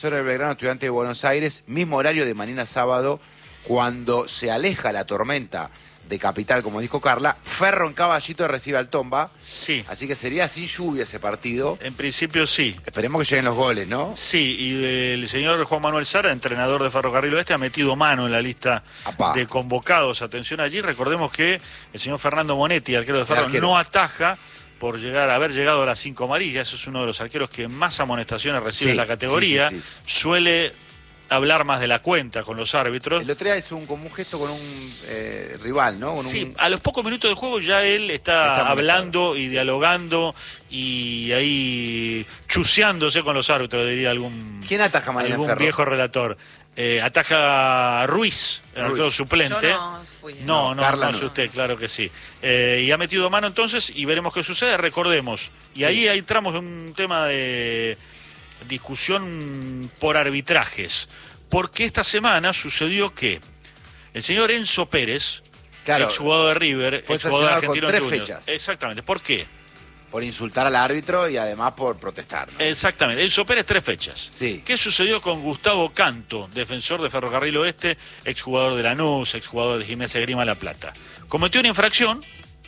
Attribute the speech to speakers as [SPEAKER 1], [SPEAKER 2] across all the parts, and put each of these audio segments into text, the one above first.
[SPEAKER 1] El Belgrano, Estudiante de Buenos Aires, mismo horario de mañana sábado, cuando se aleja la tormenta de Capital, como dijo Carla. Ferro en Caballito recibe al Tomba.
[SPEAKER 2] Sí.
[SPEAKER 1] Así que sería sin lluvia ese partido.
[SPEAKER 2] En principio sí.
[SPEAKER 1] Esperemos que lleguen los goles, ¿no?
[SPEAKER 2] Sí, y el señor Juan Manuel Sara, entrenador de Ferrocarril Oeste, ha metido mano en la lista de convocados. Atención allí, recordemos que el señor Fernando Monetti, arquero de Ferro, no ataja por haber llegado a las 5 amarillas. Eso es uno de los arqueros que más amonestaciones recibe en la categoría. Sí. Suele hablar más de la cuenta con los árbitros.
[SPEAKER 1] El otro día hizo como un gesto con un rival, ¿no?
[SPEAKER 2] A los pocos minutos de juego ya él está hablando y dialogando y ahí chuceándose con los árbitros, diría algún...
[SPEAKER 1] ¿Quién ataja mañana
[SPEAKER 2] algún
[SPEAKER 1] Ferro?
[SPEAKER 2] Viejo relator. Ataja Ruiz, el arquero suplente.
[SPEAKER 3] Yo
[SPEAKER 2] no es usted, claro que sí. Y ha metido mano entonces y veremos qué sucede. Recordemos, y ahí entramos en un tema de discusión por arbitrajes, porque esta semana sucedió que el señor Enzo Pérez, exjugador de River,
[SPEAKER 1] fue
[SPEAKER 2] exjugador
[SPEAKER 1] argentino
[SPEAKER 2] con
[SPEAKER 1] 3 fechas.
[SPEAKER 2] Exactamente, ¿por qué?
[SPEAKER 1] Por insultar al árbitro y además por protestar, ¿no?
[SPEAKER 2] Exactamente, Enzo Pérez 3 fechas.
[SPEAKER 1] Sí.
[SPEAKER 2] ¿Qué sucedió con Gustavo Canto, defensor de Ferrocarril Oeste, exjugador de Lanús, exjugador de Gimnasia de Grima La Plata? Cometió una infracción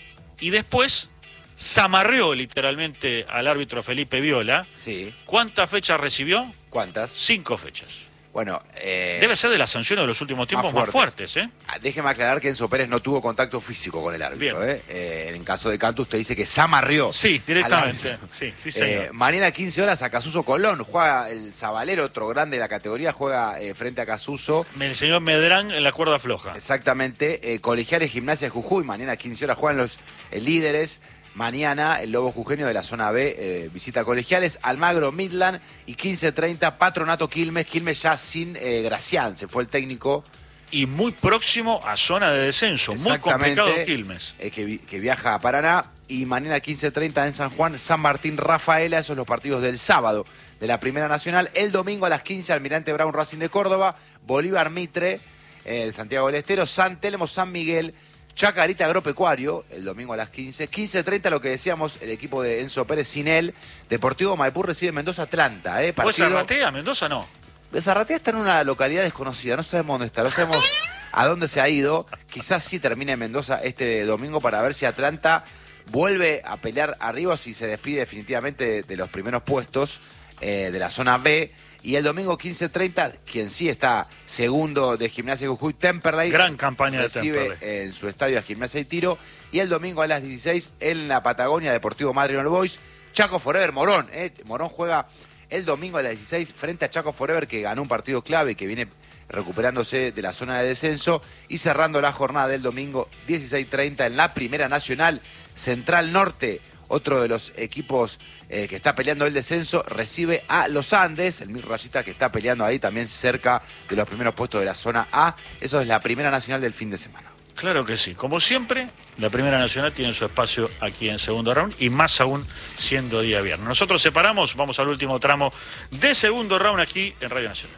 [SPEAKER 2] y después zamarreó literalmente al árbitro Felipe Viola.
[SPEAKER 1] Sí.
[SPEAKER 2] ¿Cuántas fechas recibió?
[SPEAKER 1] ¿Cuántas?
[SPEAKER 2] 5 fechas.
[SPEAKER 1] Bueno,
[SPEAKER 2] debe ser de las sanciones de los últimos tiempos más fuertes, ¿eh?
[SPEAKER 1] Déjeme aclarar que Enzo Pérez no tuvo contacto físico con el árbitro, en caso de Canto usted dice que zamarrió.
[SPEAKER 2] Sí, directamente. Sí, señor.
[SPEAKER 1] Mañana 15 horas a Casuso Colón. Juega el Zabalero, otro grande de la categoría, juega frente a Casuso.
[SPEAKER 2] El señor Medrán en la cuerda floja.
[SPEAKER 1] Exactamente. Colegiales Gimnasia de Jujuy. Mañana 15 horas juegan los líderes. Mañana el Lobo Jujeño de la zona B visita Colegiales, Almagro, Midland, y 15:30 Patronato Quilmes. Quilmes ya sin Gracián, se fue el técnico.
[SPEAKER 2] Y muy próximo a zona de descenso, muy complicado Quilmes.
[SPEAKER 1] Que viaja a Paraná. Y mañana 15:30 en San Juan, San Martín, Rafaela. Esos son los partidos del sábado de la Primera Nacional. El domingo a las 15, Almirante Brown, Racing de Córdoba, Bolívar Mitre, Santiago del Estero, San Telmo, San Miguel, Chacarita Agropecuario, el domingo a las 15. 15:30, lo que decíamos, el equipo de Enzo Pérez sin él. Deportivo Maipú recibe Mendoza Atlanta.
[SPEAKER 2] ¿Pues Zarratea? ¿Mendoza no?
[SPEAKER 1] Zarratea está en una localidad desconocida, no sabemos dónde está, no sabemos a dónde se ha ido. Quizás sí termine en Mendoza este domingo para ver si Atlanta vuelve a pelear arriba o si se despide definitivamente de los primeros puestos de la zona B. Y el domingo 15:30, quien sí está segundo de Gimnasia de Jujuy, Temperley.
[SPEAKER 2] Gran campaña de
[SPEAKER 1] Temperley. Recibe en su estadio a Gimnasia y Tiro. Y el domingo a las 16, en la Patagonia, Deportivo Madrid All Boys, Chaco Forever, Morón. Morón juega el domingo a las 16 frente a Chaco Forever, que ganó un partido clave, que viene recuperándose de la zona de descenso. Y cerrando la jornada del domingo 16:30 en la Primera Nacional, Central Norte, otro de los equipos que está peleando el descenso, recibe a Los Andes, el Mil Rayita, que está peleando ahí también cerca de los primeros puestos de la zona A. Eso es la Primera Nacional del fin de semana.
[SPEAKER 2] Claro que sí. Como siempre, la Primera Nacional tiene su espacio aquí en Segundo Round, y más aún siendo día viernes. Nosotros separamos, vamos al último tramo de Segundo Round aquí en Radio Nacional.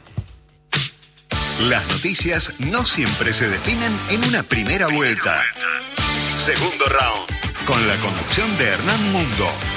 [SPEAKER 4] Las noticias no siempre se definen en una primera vuelta. Segundo Round, con la conducción de Hernán Mundo.